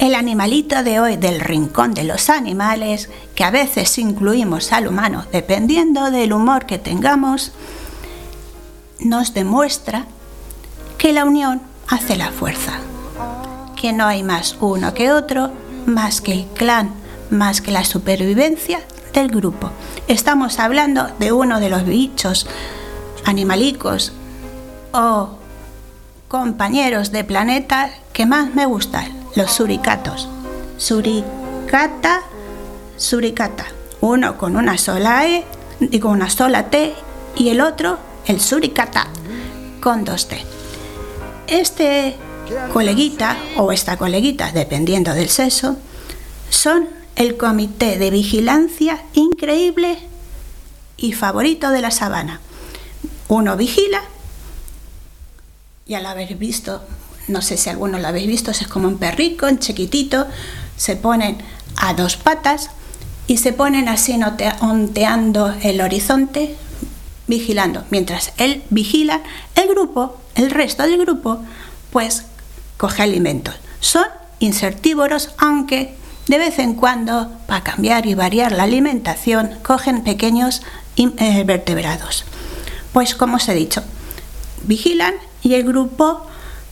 El animalito de hoy del rincón de los animales, que a veces incluimos al humano dependiendo del humor que tengamos, nos demuestra que la unión hace la fuerza, que no hay más uno que otro, más que el clan, más que la supervivencia del grupo. Estamos hablando de uno de los bichos animalicos o compañeros de planeta que más me gustan, los suricatos. Suricata, uno con una sola E y con una sola T, y el otro, el suricata, con 2 T. Este coleguita o esta coleguita, dependiendo del sexo, son el comité de vigilancia increíble y favorito de la sabana. Uno vigila, ya lo habéis visto, no sé si alguno lo habéis visto, es como un perrico, un chiquitito, se ponen a 2 patas y se ponen así onteando el horizonte, vigilando. Mientras él vigila, el resto del grupo, pues coge alimentos. Son insectívoros, aunque de vez en cuando, para cambiar y variar la alimentación, cogen pequeños vertebrados. Pues como os he dicho, vigilan y el grupo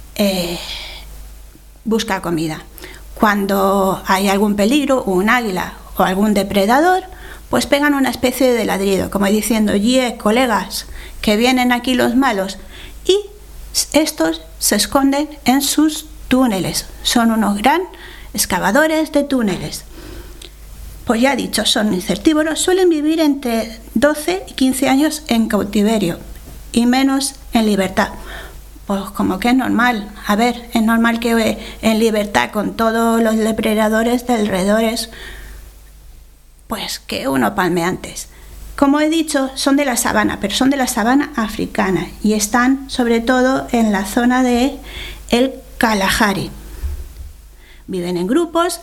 busca comida. Cuando hay algún peligro, un águila o algún depredador, pues pegan una especie de ladrido, como diciendo: colegas, que vienen aquí los malos. Y estos se esconden en sus túneles. Son unos gran excavadores de túneles. Pues ya he dicho, son insectívoros, suelen vivir entre 12 y 15 años en cautiverio y menos en libertad. Pues como que es normal. A ver, es normal que en libertad, con todos los depredadores de alrededores, pues que uno palme antes. Como he dicho, son de la sabana, pero son de la sabana africana y están sobre todo en la zona de el Kalahari. Viven en grupos,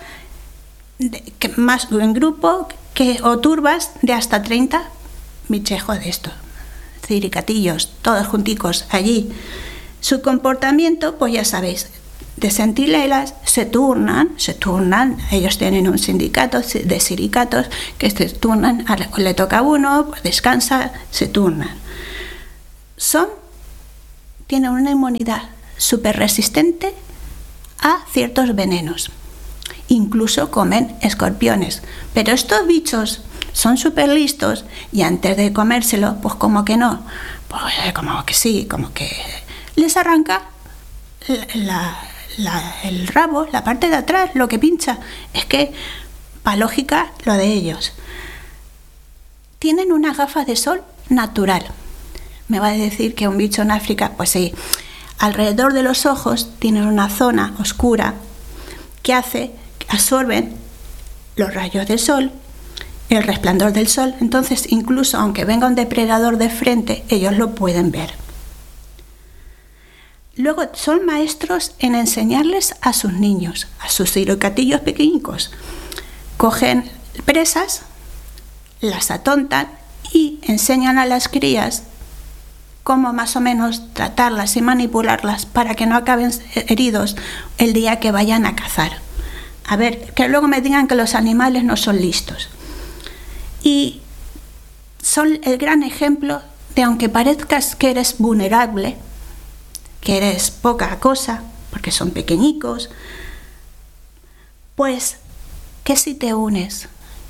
o turbas de hasta 30 bichejos de estos, ciricatillos, todos junticos allí. Su comportamiento, pues ya sabéis, de centinelas se turnan, ellos tienen un sindicato de siricatos que se turnan, le toca a uno, pues descansa, se turnan. Tienen una inmunidad súper resistente a ciertos venenos. Incluso comen escorpiones. Pero estos bichos son súper listos y antes de comérselo, pues como que no, pues como que sí, como que les arranca el rabo, la parte de atrás, lo que pincha. Es que, para lógica, lo de ellos. Tienen unas gafas de sol natural. Me va a decir que un bicho en África, pues sí. Alrededor de los ojos tienen una zona oscura que absorben los rayos del sol, el resplandor del sol. Entonces, incluso aunque venga un depredador de frente, ellos lo pueden ver. Luego son maestros en enseñarles a sus niños, a sus cirocatillos pequeñicos. Cogen presas, las atontan y enseñan a las crías cómo más o menos tratarlas y manipularlas para que no acaben heridos el día que vayan a cazar. A ver, que luego me digan que los animales no son listos. Y son el gran ejemplo de, aunque parezcas que eres vulnerable, que eres poca cosa, porque son pequeñicos, pues que si te unes,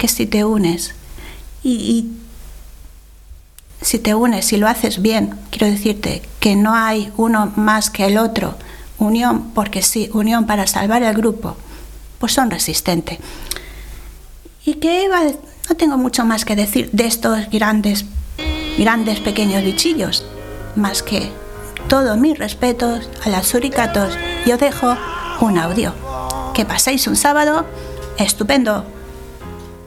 y si te unes y lo haces bien, quiero decirte que no hay uno más que el otro, unión porque sí, unión para salvar el grupo, pues son resistentes. Y que no tengo mucho más que decir de estos grandes pequeños bichillos, más que todos mis respetos a las suricatos. Y os dejo un audio. Que paséis un sábado estupendo.